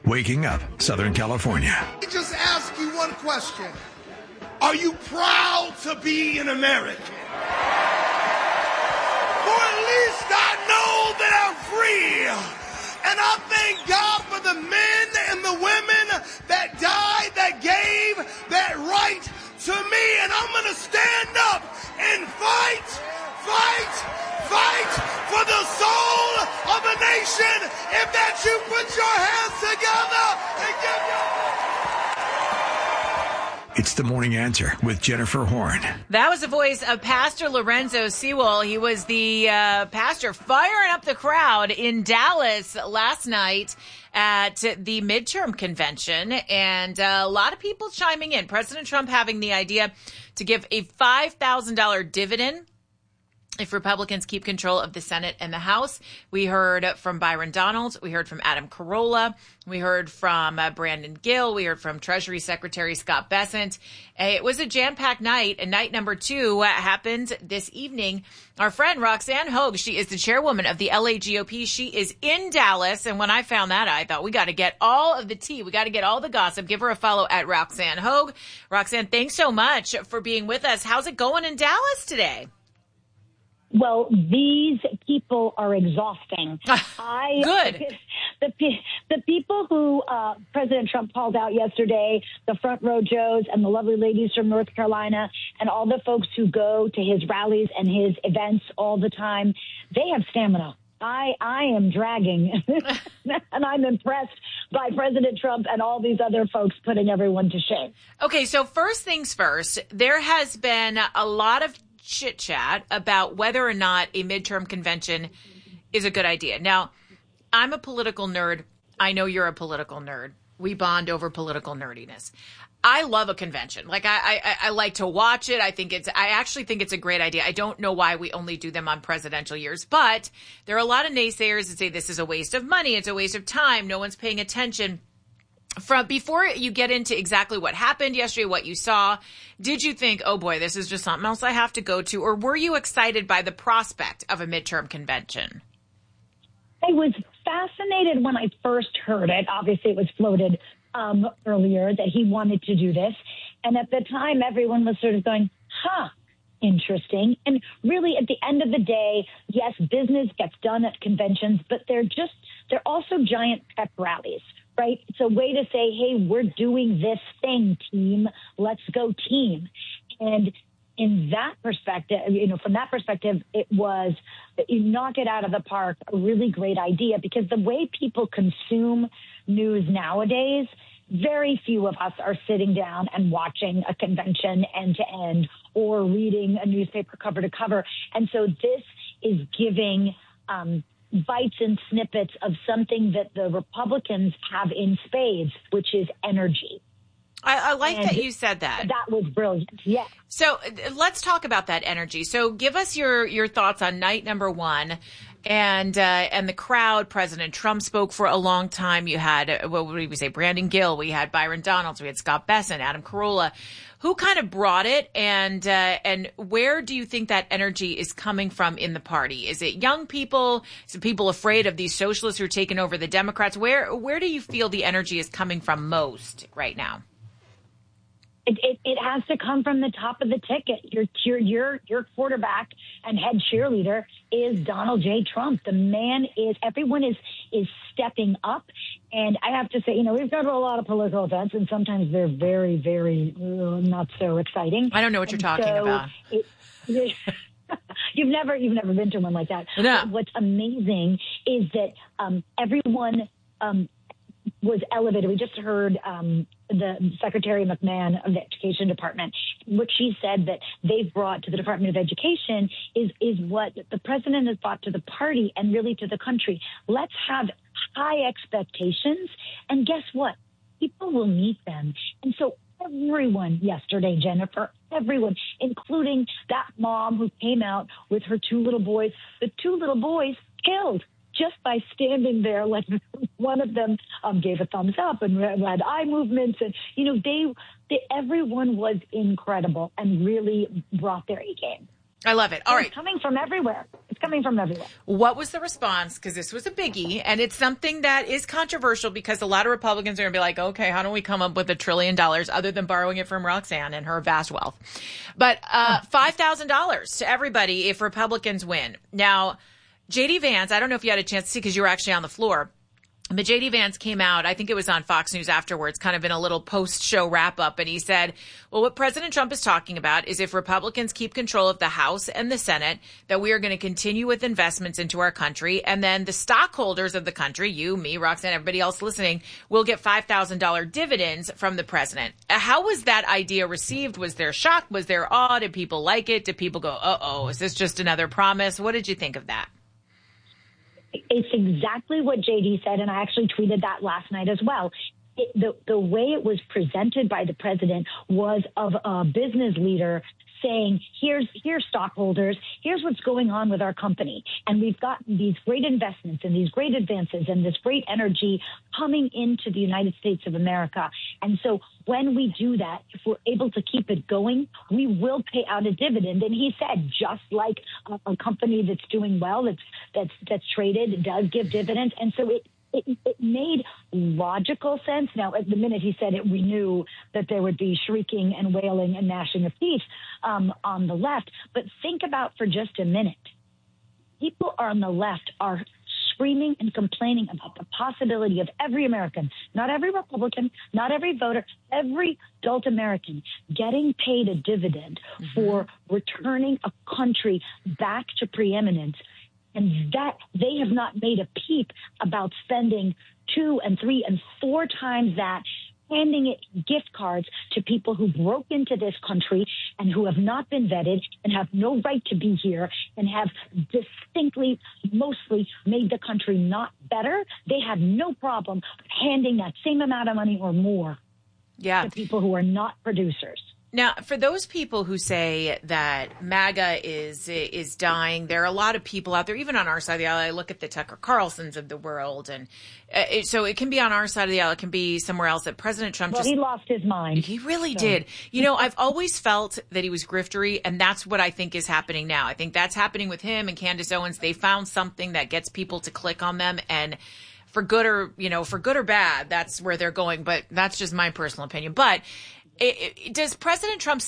Waking Up Southern California. Let me just ask you one question. Are you proud to be an American? For at least I know that I'm free. And I thank God for the men and the women that died, that gave that right to me. And I'm going to stand up and fight for the soul of a nation. If that's you, put your hands together and give your... It's The Morning Answer with Jennifer Horn. That was the voice of Pastor Lorenzo Sewell. He was the pastor firing up the crowd in Dallas last night at the midterm convention, and a lot of people chiming in. President Trump having the idea to give a $5,000 dividend if Republicans keep control of the Senate and the House. We heard from Byron Donalds. We heard from Adam Carolla. We heard from Brandon Gill. We heard from Treasury Secretary Scott Bessent. It was a jam-packed night, and night number two happened this evening. Our friend Roxanne Hogue, she is the chairwoman of the LA GOP. She is in Dallas, and when I found that, I thought we got to get all of the tea. We got to get all the gossip. Give her a follow at Roxanne Hogue. Roxanne, thanks so much for being with us. How's it going in Dallas today? Well, these people are exhausting. Good. The people who President Trump called out yesterday, the Front Row Joes and the lovely ladies from North Carolina, and all the folks who go to his rallies and his events all the time, they have stamina. I am dragging, and I'm impressed by President Trump and all these other folks putting everyone to shame. Okay, so first things first, there has been a lot of chit-chat about whether or not a midterm convention is a good idea. Now, I'm a political nerd. I know you're a political nerd. We bond over political nerdiness. I love a convention. Like I like to watch it. I actually think it's a great idea. I don't know why we only do them on presidential years, but there are a lot of naysayers that say this is a waste of money. It's a waste of time. No one's paying attention. From before you get into exactly what happened yesterday, what you saw, did you think, oh boy, this is just something else I have to go to? Or were you excited by the prospect of a midterm convention? I was fascinated when I first heard it. Obviously, it was floated earlier that he wanted to do this. And at the time, everyone was sort of going, interesting. And really, at the end of the day, yes, business gets done at conventions, but they're also giant pep rallies. Right? It's a way to say, hey, we're doing this thing, team. Let's go, team. And in that perspective, from that perspective, it was, you knock it out of the park, a really great idea, because the way people consume news nowadays, very few of us are sitting down and watching a convention end to end or reading a newspaper cover to cover. And so this is giving bites and snippets of something that the Republicans have in spades, which is energy. I like that you said that. That was brilliant. Yeah. So let's talk about that energy. So give us your thoughts on night number one and the crowd. President Trump spoke for a long time. You had, what would we say, Brandon Gill. We had Byron Donalds. We had Scott Bessent, Adam Carolla. Who kind of brought it, and where do you think that energy is coming from in the party? Is it young people? Is it people afraid of these socialists who are taking over the Democrats? Where do you feel the energy is coming from most right now? It has to come from the top of the ticket. Your quarterback and head cheerleader is Donald J. Trump. The man everyone is stepping up. And I have to say, we've got a lot of political events, and sometimes they're very, very not so exciting. I don't know what you're talking about. You've never been to one like that. No. What's amazing is that everyone was elevated. We just heard the Secretary McMahon of the Education Department, what she said that they've brought to the Department of Education is what the president has brought to the party and really to the country. Let's have high expectations, and guess what? People will meet them. And so everyone yesterday, Jennifer, everyone, including that mom who came out with her two little boys, the two little boys killed just by standing there. Like one of them gave a thumbs up and had eye movements, and everyone was incredible and really brought their A game. I love it. All right. It's coming from everywhere. It's coming from everywhere. What was the response? Because this was a biggie, and it's something that is controversial because a lot of Republicans are going to be like, okay, how do we come up with $1 trillion other than borrowing it from Roxanne and her vast wealth? But $5,000 to everybody if Republicans win. Now, J.D. Vance, I don't know if you had a chance to see because you were actually on the floor. But J.D. Vance came out, I think it was on Fox News afterwards, kind of in a little post-show wrap-up, and he said, well, what President Trump is talking about is if Republicans keep control of the House and the Senate, that we are going to continue with investments into our country, and then the stockholders of the country, you, me, Roxanne, everybody else listening, will get $5,000 dividends from the president. How was that idea received? Was there shock? Was there awe? Did people like it? Did people go, uh-oh, is this just another promise? What did you think of that? It's exactly what JD said, and I actually tweeted that last night as well. The way it was presented by the president was of a business leader saying, here's stockholders, here's what's going on with our company. And we've got these great investments and these great advances and this great energy coming into the United States of America. And so when we do that, if we're able to keep it going, we will pay out a dividend. And he said, just like a company that's doing well, that's traded, does give dividends. And so it made logical sense. Now, at the minute he said it, we knew that there would be shrieking and wailing and gnashing of teeth on the left. But think about for just a minute. People on the left are screaming and complaining about the possibility of every American, not every Republican, not every voter, every adult American getting paid a dividend for returning a country back to preeminence. And that they have not made a peep about spending 2 and 3 and 4 times that, handing it gift cards to people who broke into this country and who have not been vetted and have no right to be here and have distinctly, mostly made the country not better. They have no problem handing that same amount of money or more to people who are not producers. Now, for those people who say that MAGA is dying, there are a lot of people out there, even on our side of the aisle. I look at the Tucker Carlsons of the world, and so it can be on our side of the aisle. It can be somewhere else. That President Trump he lost his mind. He really did. You know, I've always felt that he was griftery, and that's what I think is happening now. I think that's happening with him and Candace Owens. They found something that gets people to click on them, and for good or bad, that's where they're going. But that's just my personal opinion. But does President Trump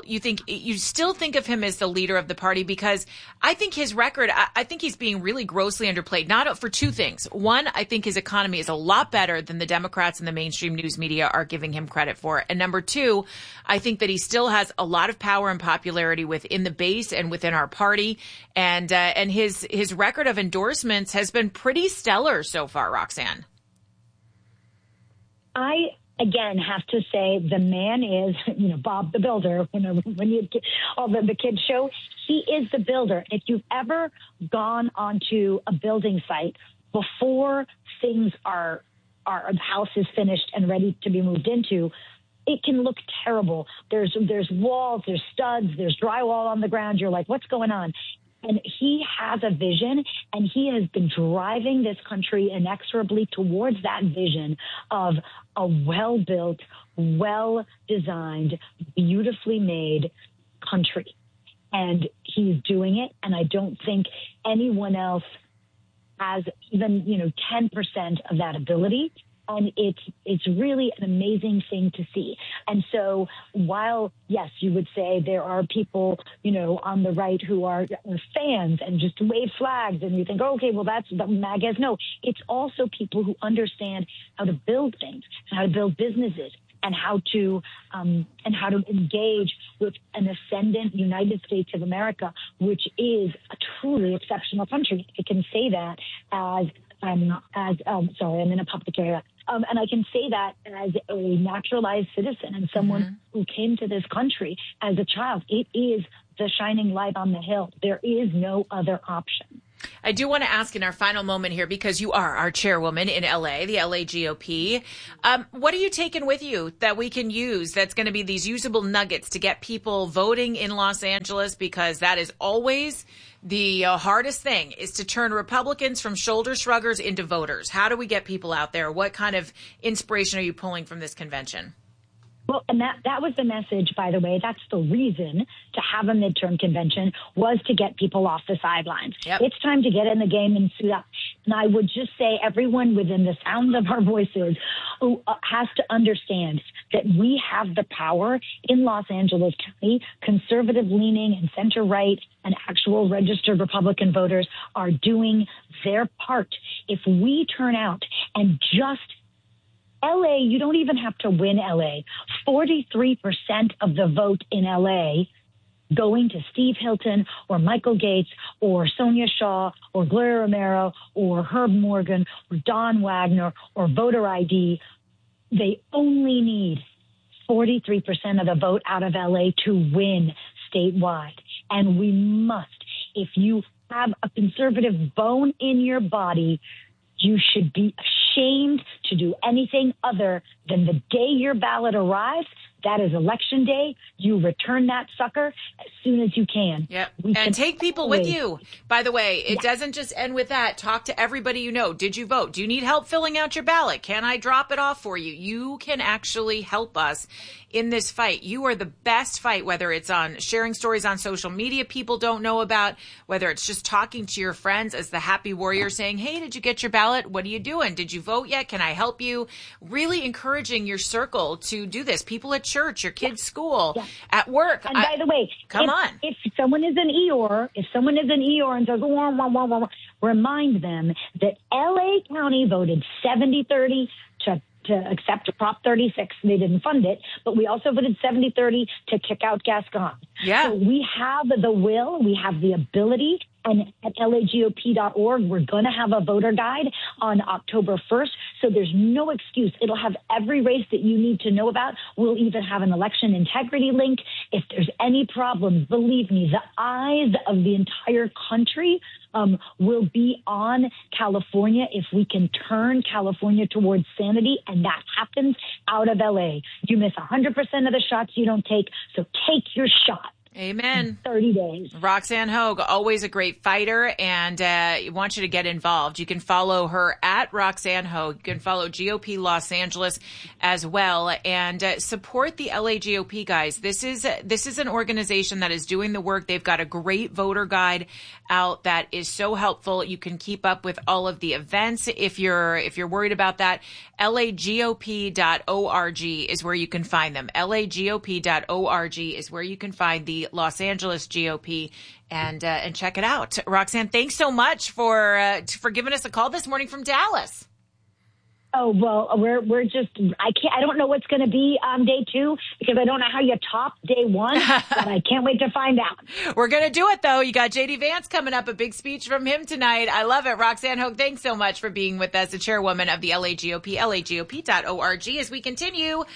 you still think of him as the leader of the party? Because I think his record, I think he's being really grossly underplayed, not for 2 things. One, I think his economy is a lot better than the Democrats and the mainstream news media are giving him credit for. And number 2, I think that he still has a lot of power and popularity within the base and within our party. And his record of endorsements has been pretty stellar so far, Roxanne. Again, have to say the man is, Bob the Builder. When you all the kids show, he is the builder. If you've ever gone onto a building site before things the house is finished and ready to be moved into, it can look terrible. There's walls, there's studs, there's drywall on the ground. You're like, what's going on? And he has a vision, and he has been driving this country inexorably towards that vision of a well-built, well-designed, beautifully made country. And he's doing it, and I don't think anyone else has even, 10% of that ability. And it's really an amazing thing to see. And so while, yes, you would say there are people, on the right who are fans and just wave flags, and you think, okay, well, that's the MAGAs. No, it's also people who understand how to build things, and how to build businesses, and how to engage with an ascendant United States of America, which is a truly exceptional country. I can say that sorry, I'm in a public area. And I can say that as a naturalized citizen and someone who came to this country as a child. It is the shining light on the hill. There is no other option. I do want to ask in our final moment here, because you are our chairwoman in LA, the LA GOP. What are you taking with you that we can use that's going to be these usable nuggets to get people voting in Los Angeles? Because that is always the hardest thing, is to turn Republicans from shoulder shruggers into voters. How do we get people out there? What kind of inspiration are you pulling from this convention? Well, and that was the message, by the way. That's the reason to have a midterm convention, was to get people off the sidelines. Yep. It's time to get in the game and suit up. And I would just say everyone within the sound of our voices who has to understand that we have the power in Los Angeles County. Conservative leaning and center right and actual registered Republican voters are doing their part. If we turn out and just LA, you don't even have to win LA. 43% of the vote in LA going to Steve Hilton or Michael Gates or Sonia Shaw or Gloria Romero or Herb Morgan or Don Wagner or voter ID. They only need 43% of the vote out of LA to win statewide. And we must, if you have a conservative bone in your body, you should be ashamed to do anything other than the day your ballot arrives. That is election day. You return that sucker as soon as you can. Yep. And take people with you. By the way, it doesn't just end with that. Talk to everybody you know. Did you vote? Do you need help filling out your ballot? Can I drop it off for you? You can actually help us in this fight. You are the best fight, whether it's on sharing stories on social media people don't know about, whether it's just talking to your friends as the happy warrior saying, hey, did you get your ballot? What are you doing? Did you vote yet? Can I help you? Really encouraging your circle to do this. People at church, your kids' school, at work. And by the way, if someone is an Eeyore, and says, wah, wah, wah, wah, remind them that LA County voted 70-30 to accept Prop 36. They didn't fund it, but we also voted 70-30 to kick out Gascon. Yeah. So we have the will, we have the ability, and at LAGOP.org, we're going to have a voter guide on October 1st. So there's no excuse. It'll have every race that you need to know about. We'll even have an election integrity link. If there's any problems, believe me, the eyes of the entire country will be on California if we can turn California towards sanity, and that happens out of LA. You miss 100% of the shots you don't take, so take your shot. Amen. 30 days. Roxanne Hogue, always a great fighter, and I want you to get involved. You can follow her at Roxanne Hogue. You can follow GOP Los Angeles as well, and support the LA GOP, guys. This is an organization that is doing the work. They've got a great voter guide out that is so helpful. You can keep up with all of the events if you're worried about that. LAGOP.org is where you can find them. LAGOP.org is where you can find the Los Angeles GOP and check it out. Roxanne, thanks so much for giving us a call this morning from Dallas. Oh, well, we're just, I don't know what's going to be on day 2 because I don't know how you top day 1, but I can't wait to find out. We're going to do it though. You got JD Vance coming up, a big speech from him tonight. I love it. Roxanne Hogue, thanks so much for being with us, the chairwoman of the LAGOP, LAGOP.org. As we continue,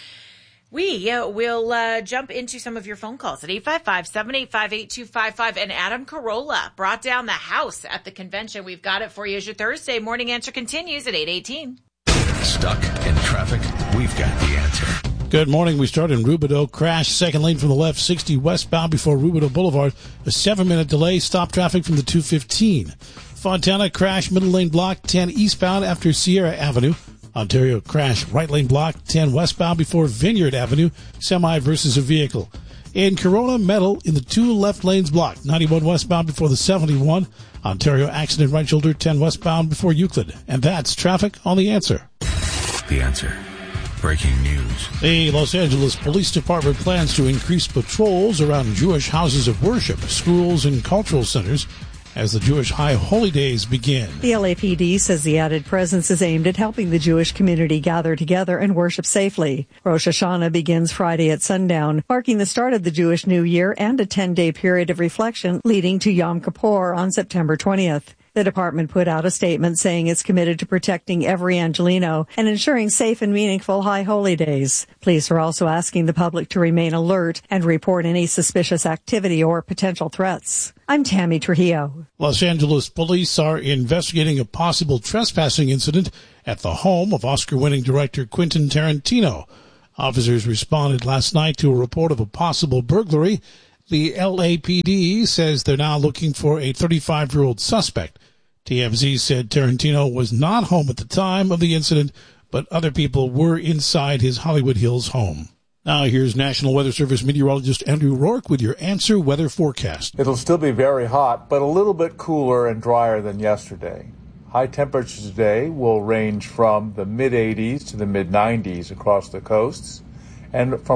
we will jump into some of your phone calls at 855-785-8255. And Adam Carolla brought down the house at the convention. We've got it for you as your Thursday morning answer continues at 8:18. Stuck in traffic? We've got the answer. Good morning. We start in Rubidoux. Crash, second lane from the left, 60 westbound before Rubidoux Boulevard. A 7-minute delay. Stop traffic from the 215. Fontana, crash, middle lane block, 10 eastbound after Sierra Avenue. Ontario, crash, right lane block, 10 westbound before Vineyard Avenue. Semi versus a vehicle. In Corona, metal in the 2 left lanes blocked. 91 westbound before the 71. Ontario, accident right shoulder, 10 westbound before Euclid. And that's traffic on The Answer. The Answer. Breaking news. The Los Angeles Police Department plans to increase patrols around Jewish houses of worship, schools, and cultural centers as the Jewish High Holy Days begin. The LAPD says the added presence is aimed at helping the Jewish community gather together and worship safely. Rosh Hashanah begins Friday at sundown, marking the start of the Jewish New Year and a 10-day period of reflection leading to Yom Kippur on September 20th. The department put out a statement saying it's committed to protecting every Angelino and ensuring safe and meaningful High Holy Days. Police are also asking the public to remain alert and report any suspicious activity or potential threats. I'm Tammy Trujillo. Los Angeles police are investigating a possible trespassing incident at the home of Oscar-winning director Quentin Tarantino. Officers responded last night to a report of a possible burglary. The LAPD says they're now looking for a 35-year-old suspect. TMZ said Tarantino was not home at the time of the incident, but other people were inside his Hollywood Hills home. Now here's National Weather Service meteorologist Andrew Rourke with your Answer Weather Forecast. It'll still be very hot, but a little bit cooler and drier than yesterday. High temperatures today will range from the mid-80s to the mid-90s across the coasts, and from